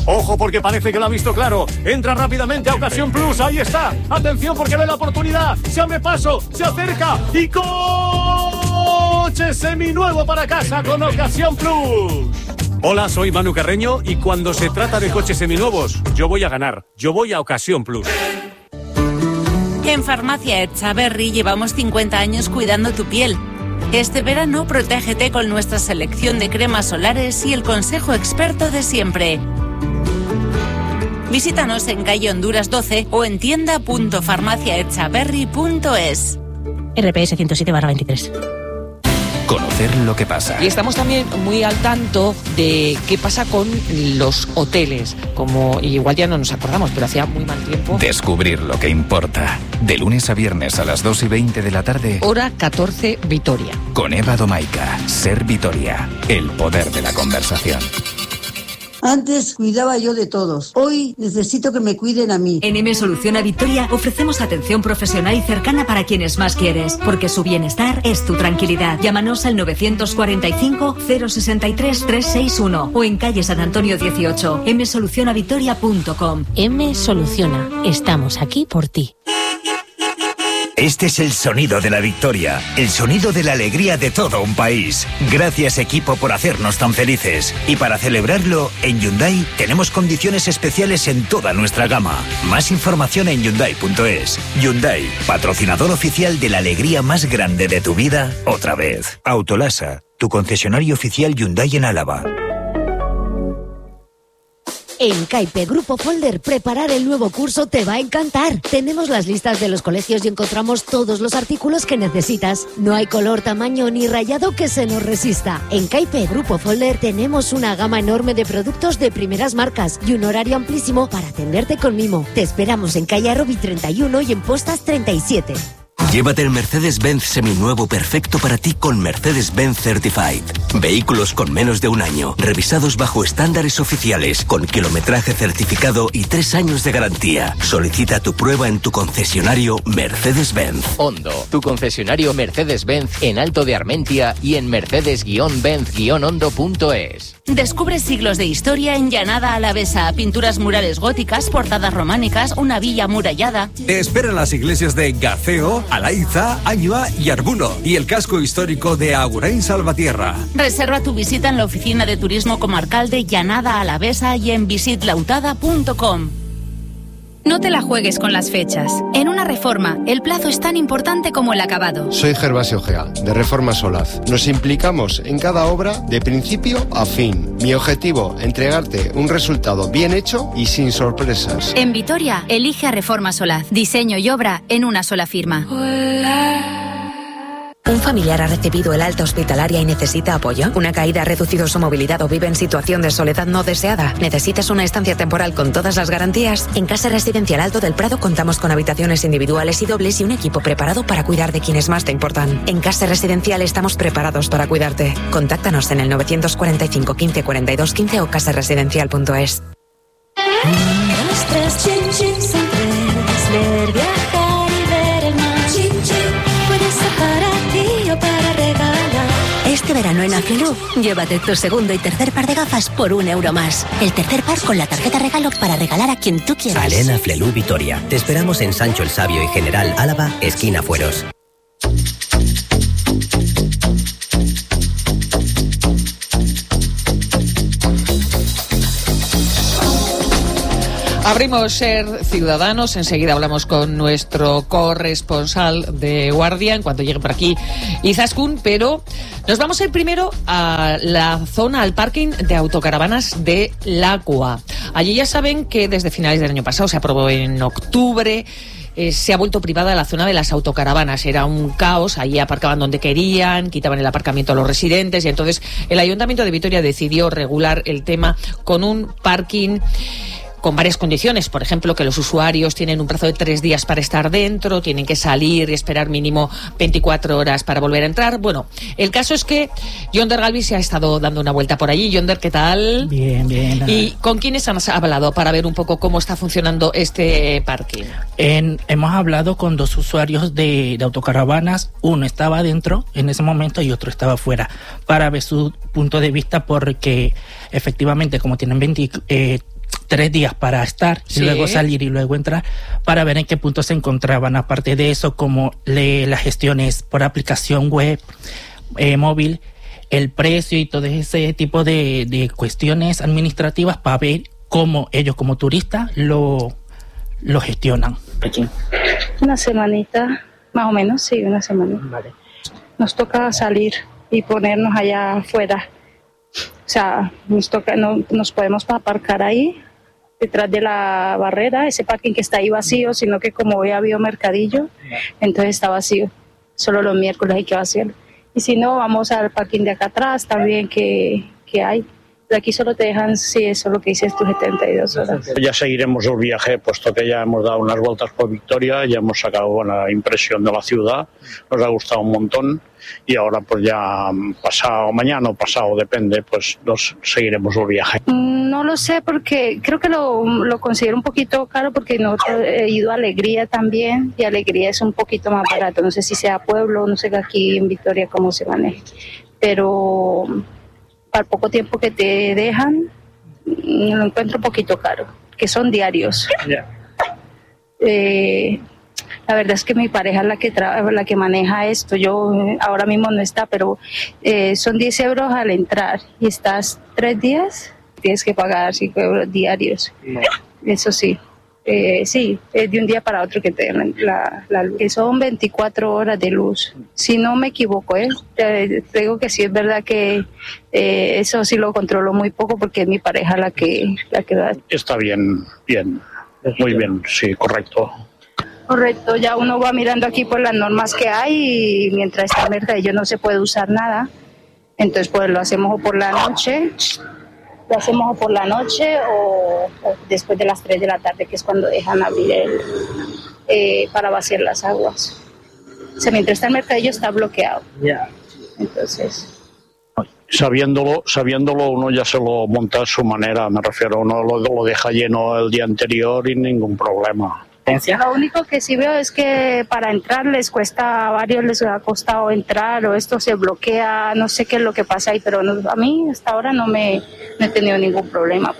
Ojo porque parece que lo ha visto claro. Entra rápidamente a Ocasión Plus. Ahí está. Atención porque ve la oportunidad. Se abre paso, se acerca y coche seminuevo para casa con Ocasión Plus. Hola, soy Manu Carreño y cuando se trata de coches seminuevos, yo voy a ganar. Yo voy a Ocasión Plus. En Farmacia Echaverri llevamos 50 años cuidando tu piel. Este verano protégete con nuestra selección de cremas solares y el consejo experto de siempre. Visítanos en calle Honduras 12 o en tienda.farmaciaechaverri.es. RPS 107/23. Conocer lo que pasa. Y estamos también muy al tanto de qué pasa con los hoteles, como igual ya no nos acordamos, pero hacía muy mal tiempo. Descubrir lo que importa. De lunes a viernes a las 2:20 de la tarde. Hora 14, Vitoria. Con Eva Domaica. Ser Vitoria. El poder de la conversación. Antes cuidaba yo de todos. Hoy necesito que me cuiden a mí. En M Soluciona Vitoria ofrecemos atención profesional y cercana para quienes más quieres, porque su bienestar es tu tranquilidad. Llámanos al 945 063 361 o en calle San Antonio 18, msolucionavitoria.com. M Soluciona. Estamos aquí por ti. Este es el sonido de la victoria, el sonido de la alegría de todo un país. Gracias, equipo, por hacernos tan felices. Y para celebrarlo, en Hyundai tenemos condiciones especiales en toda nuestra gama. Más información en Hyundai.es. Hyundai, patrocinador oficial de la alegría más grande de tu vida, otra vez. Autolasa, tu concesionario oficial Hyundai en Álava. En CAIPE Grupo Folder, preparar el nuevo curso te va a encantar. Tenemos las listas de los colegios y encontramos todos los artículos que necesitas. No hay color, tamaño ni rayado que se nos resista. En CAIPE Grupo Folder tenemos una gama enorme de productos de primeras marcas y un horario amplísimo para atenderte con mimo. Te esperamos en calle Arrobi 31 y en Postas 37. Llévate el Mercedes-Benz seminuevo perfecto para ti con Mercedes-Benz Certified. Vehículos con menos de un año, revisados bajo estándares oficiales, con kilometraje certificado y 3 años de garantía. Solicita tu prueba en tu concesionario Mercedes-Benz. Hondo, tu concesionario Mercedes-Benz en Alto de Armentia y en mercedes-benz-hondo.es. Descubre siglos de historia en Llanada Alavesa. Pinturas murales góticas, portadas románicas, una villa amurallada. Te esperan las iglesias de Gaceo, Alaiza, Añua y Arbuno y el casco histórico de Agurain Salvatierra. Reserva tu visita en la oficina de turismo comarcal de Llanada Alavesa y en visitlautada.com. No te la juegues con las fechas. En una reforma, el plazo es tan importante como el acabado. Soy Gervasio Gea, de Reforma Solaz. Nos implicamos en cada obra de principio a fin. Mi objetivo, entregarte un resultado bien hecho y sin sorpresas. En Vitoria, elige a Reforma Solaz. Diseño y obra en una sola firma. ¿Un familiar ha recibido el alta hospitalaria y necesita apoyo? ¿Una caída ha reducido su movilidad o vive en situación de soledad no deseada? ¿Necesitas una estancia temporal con todas las garantías? En Casa Residencial Alto del Prado contamos con habitaciones individuales y dobles y un equipo preparado para cuidar de quienes más te importan. En Casa Residencial estamos preparados para cuidarte. Contáctanos en el 945 15 42 15 o casaresidencial.es. Nuestras chin-chins son tres, ver, viajar y ver el mar. Chin-chin, puede ser para ti o para regalar. Este verano en Aflelu, llévate tu segundo y tercer par de gafas por €1 más. El tercer par con la tarjeta regalo para regalar a quien tú quieras. Alena Aflelu Vitoria. Te esperamos en Sancho el Sabio y General Álava, esquina Fueros. Abrimos Ser Ciudadanos, enseguida hablamos con nuestro corresponsal de Guardia, en cuanto llegue por aquí Izaskun, pero nos vamos a ir primero a la zona, al parking de autocaravanas de Lacua. Allí ya saben que desde finales del año pasado, se aprobó en octubre, se ha vuelto privada la zona de las autocaravanas. Era un caos, allí aparcaban donde querían, quitaban el aparcamiento a los residentes y entonces el Ayuntamiento de Vitoria decidió regular el tema con un parking con varias condiciones. Por ejemplo, que los usuarios tienen un plazo de 3 días para estar dentro, tienen que salir y esperar mínimo 24 horas para volver a entrar. Bueno, el caso es que Yonder Galvis se ha estado dando una vuelta por allí. Yonder, ¿qué tal? Bien, bien. ¿Y con quiénes has hablado para ver un poco cómo está funcionando este parking? Hemos hablado con 2 usuarios de autocaravanas. Uno estaba dentro en ese momento y otro estaba fuera, para ver su punto de vista, porque efectivamente, como tienen 3 días para estar y luego salir y luego entrar para ver en qué punto se encontraban. Aparte de eso, como las gestiones por aplicación web, móvil, el precio y todo ese tipo de cuestiones administrativas para ver cómo ellos como turistas lo gestionan. Una semanita, más o menos, sí, una semana. Vale. Nos toca salir y ponernos allá afuera. O sea, nos podemos aparcar ahí, detrás de la barrera, ese parking que está ahí vacío, sino que como hoy ha habido mercadillo, entonces está vacío. Solo los miércoles hay que vaciarlo. Y si no, vamos al parking de acá atrás también que hay. De aquí solo te dejan, sí, eso es lo que dices tú, 72 horas. Ya seguiremos el viaje, puesto que ya hemos dado unas vueltas por Victoria, ya hemos sacado buena impresión de la ciudad, nos ha gustado un montón y ahora pues ya pasado mañana o pasado, depende, pues nos seguiremos el viaje. No lo sé porque creo que lo considero un poquito caro porque no he ido a Alegría también y Alegría es un poquito más barato. No sé si sea pueblo, no sé aquí en Victoria cómo se maneja, pero para el poco tiempo que te dejan lo encuentro un poquito caro, que son diarios. La verdad es que mi pareja es la que maneja esto. Yo ahora mismo no está, pero son 10 euros al entrar y estás 3 días, tienes que pagar 5 euros diarios. Eso sí. Sí, es de un día para otro que te dan la luz. Son 24 horas de luz. Si no me equivoco, te digo que sí, es verdad que eso sí lo controlo muy poco porque es mi pareja la que da. Está bien, muy bien, sí, correcto. Correcto, ya uno va mirando aquí por las normas que hay y mientras está mercadillo no se puede usar nada. Entonces pues lo hacemos por la noche. O después de las 3 de la tarde, que es cuando dejan abrir para vaciar las aguas. O sea, mientras está el mercadillo está bloqueado. Entonces... Sabiéndolo, uno ya se lo monta a su manera, me refiero, uno lo deja lleno el día anterior y ningún problema. Lo único que sí veo es que para entrar les ha costado entrar o esto se bloquea, no sé qué es lo que pasa ahí, pero a mí hasta ahora no he tenido ningún problema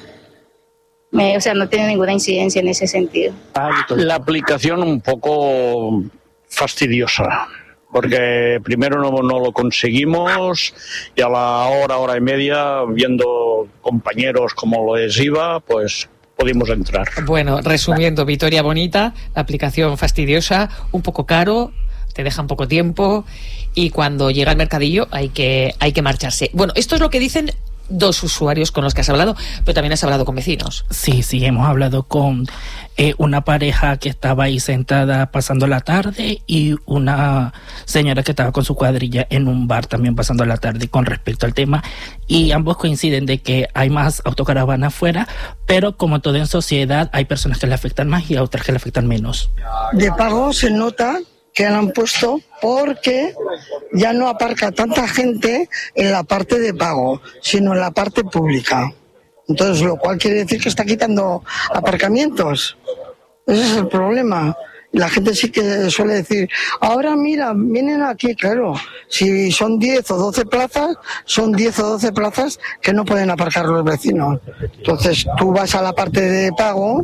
no he tenido ninguna incidencia en ese sentido. La aplicación un poco fastidiosa, porque primero no lo conseguimos y a la hora y media, viendo compañeros como les iba, pues pudimos entrar. Bueno, resumiendo, Vitoria bonita, la aplicación fastidiosa, un poco caro, te dejan poco tiempo y cuando llega el mercadillo hay que marcharse. Bueno, esto es lo que dicen 2 usuarios con los que has hablado, pero también has hablado con vecinos. Sí, hemos hablado con una pareja que estaba ahí sentada pasando la tarde y una señora que estaba con su cuadrilla en un bar también pasando la tarde con respecto al tema, y ambos coinciden de que hay más autocaravanas afuera, pero como todo en sociedad hay personas que le afectan más y a otras que le afectan menos. De pago se nota que han puesto porque ya no aparca tanta gente en la parte de pago, sino en la parte pública. Entonces, lo cual quiere decir que está quitando aparcamientos. Ese es el problema. La gente sí que suele decir, ahora mira, vienen aquí, claro, si son 10 o 12 plazas, son 10 o 12 plazas que no pueden aparcar los vecinos. Entonces, tú vas a la parte de pago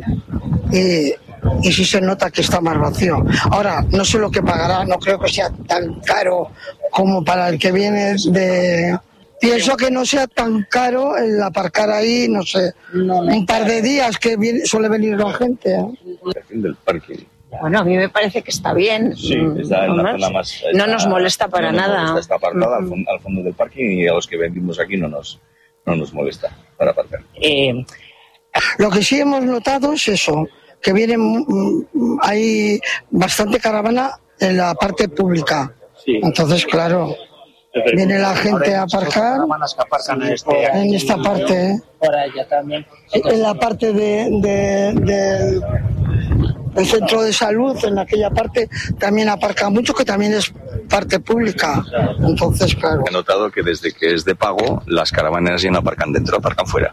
y sí se nota que está más vacío. Ahora, no sé lo que pagará, no creo que sea tan caro como para el que viene de... Pienso que no sea tan caro el aparcar ahí, no sé, un par de días que suele venir la gente. El perfil del parking. Bueno, a mí me parece que está bien. Sí, está en la zona más... No nos molesta para nada. Está aparcada al fondo del parking y a los que vendimos aquí no nos molesta para aparcar. Lo que sí hemos notado es eso, que hay bastante caravana en la parte pública. Sí. Entonces, claro, viene la gente a aparcar en esta parte, en la parte del centro de salud, en aquella parte también aparca mucho, que también es parte pública. Entonces, claro. He notado que desde que es de pago, las caravanas ya no aparcan dentro, aparcan fuera.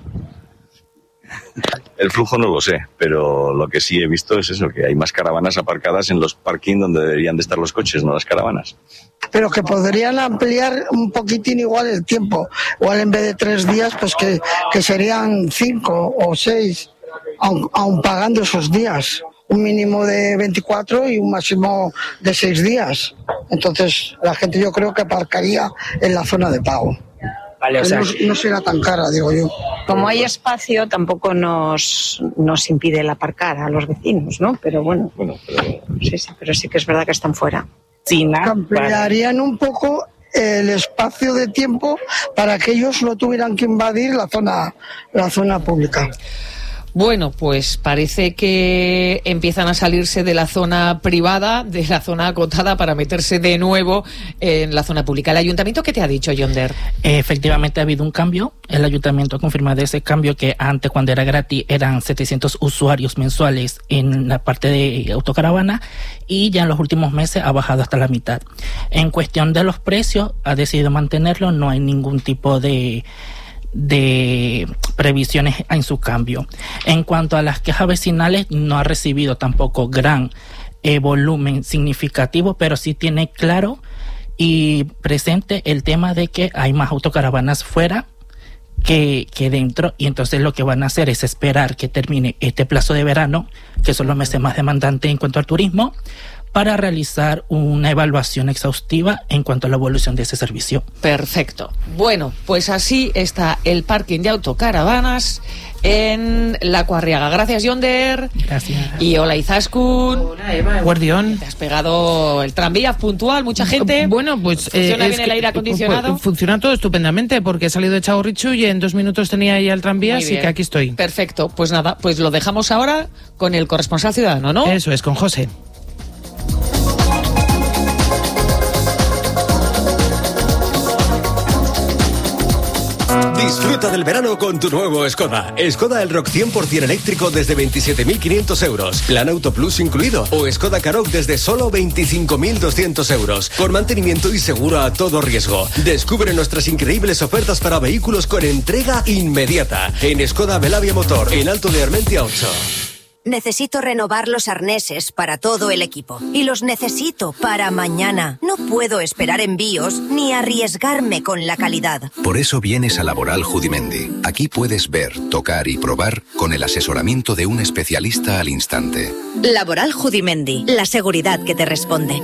El flujo no lo sé, pero lo que sí he visto es eso, que hay más caravanas aparcadas en los parking donde deberían de estar los coches, no las caravanas. pero que podrían ampliar un poquitín igual el tiempo. Igual en vez de 3 días, pues que serían 5 o 6, aun pagando esos días. Un mínimo de 24 y un máximo de 6 días. Entonces la gente yo creo que aparcaría en la zona de pago. Vale, o sea, no será tan cara, digo yo. como hay espacio, tampoco nos impide el aparcar a los vecinos, ¿no? Pero bueno, sí, pero sí que es verdad que están fuera. Sí, ampliarían un poco el espacio de tiempo para que ellos no tuvieran que invadir la zona pública. Bueno, pues parece que empiezan a salirse de la zona privada, de la zona acotada, para meterse de nuevo en la zona pública. ¿El ayuntamiento qué te ha dicho, Yonder? Efectivamente ha habido un cambio. El ayuntamiento ha confirmado ese cambio, que antes, cuando era gratis, eran 700 usuarios mensuales en la parte de autocaravana, y ya en los últimos meses ha bajado hasta la mitad. En cuestión de los precios, ha decidido mantenerlo. No hay ningún tipo de previsiones en su cambio. En cuanto a las quejas vecinales, no ha recibido tampoco gran volumen significativo, pero sí tiene claro y presente el tema de que hay más autocaravanas fuera que dentro, y entonces lo que van a hacer es esperar que termine este plazo de verano, que son los meses más demandantes en cuanto al turismo, para realizar una evaluación exhaustiva en cuanto a la evolución de ese servicio. Perfecto. Bueno, pues así está el parking de autocaravanas en La Cuarriaga. Gracias, Yonder. Gracias. Y hola, Izaskun. Hola, Eva. Guardión. Te has pegado el tranvía puntual, mucha gente. Bueno, pues ¿Funciona bien el aire acondicionado? Funciona todo estupendamente, porque he salido de Chaurrichu y en 2 minutos tenía ya el tranvía, así que aquí estoy. Perfecto. Pues nada, pues lo dejamos ahora con el corresponsal ciudadano, ¿no? Eso es, con José. Disfruta del verano con tu nuevo Skoda. Skoda Elroq 100% eléctrico desde 27.500 euros. Plan Auto Plus incluido. O Skoda Karoq desde solo 25.200 euros. Con mantenimiento y seguro a todo riesgo. Descubre nuestras increíbles ofertas para vehículos con entrega inmediata. En Skoda Belavia Motor, en Alto de Armentia 8. Necesito renovar los arneses para todo el equipo. Y los necesito para mañana. No puedo esperar envíos ni arriesgarme con la calidad. Por eso vienes a Laboral Judimendi. Aquí puedes ver, tocar y probar con el asesoramiento de un especialista al instante. Laboral Judimendi. La seguridad que te responde.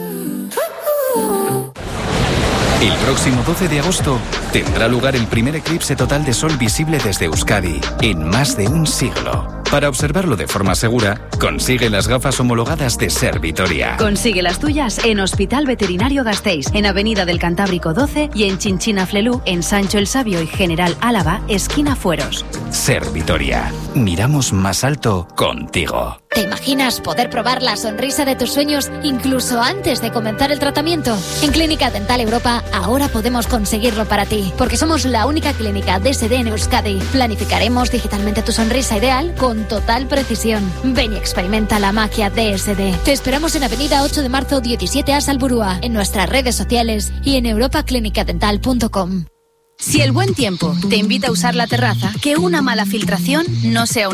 El próximo 12 de agosto tendrá lugar el primer eclipse total de sol visible desde Euskadi en más de un siglo. Para observarlo de forma segura, consigue las gafas homologadas de Ser Vitoria. Consigue las tuyas en Hospital Veterinario Gasteiz, en Avenida del Cantábrico 12 y en Chinchina Flelú, en Sancho el Sabio y General Álava, esquina Fueros. Ser Vitoria. Miramos más alto contigo. ¿Te imaginas poder probar la sonrisa de tus sueños incluso antes de comenzar el tratamiento? En Clínica Dental Europa ahora podemos conseguirlo para ti, porque somos la única clínica DSD en Euskadi. Planificaremos digitalmente tu sonrisa ideal con total precisión. Ven y experimenta la magia DSD. Te esperamos en Avenida 8 de Marzo 17A Salburúa, en nuestras redes sociales y en europaclinicadental.com. Si el buen tiempo te invita a usar la terraza, que una mala filtración no sea